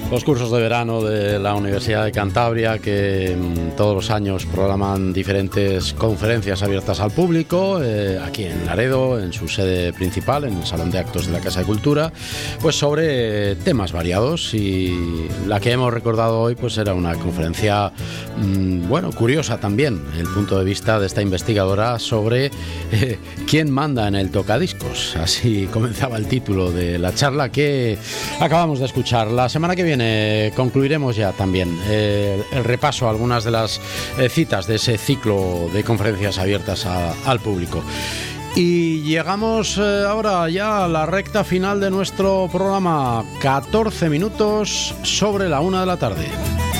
Los cursos de verano de la Universidad de Cantabria, que todos los años programan diferentes conferencias abiertas al público, aquí en Laredo, en su sede principal, en el Salón de Actos de la Casa de Cultura, pues sobre temas variados. Y la que hemos recordado hoy pues era una conferencia, bueno, curiosa también, el punto de vista de esta investigadora sobre quién manda en el tocadiscos. Así comenzaba el título de la charla que acabamos de escuchar. La semana que viene concluiremos ya también el repaso a algunas de las citas de ese ciclo de conferencias abiertas al público. Y llegamos ahora ya a la recta final de nuestro programa, 14 minutos sobre la 1 de la tarde.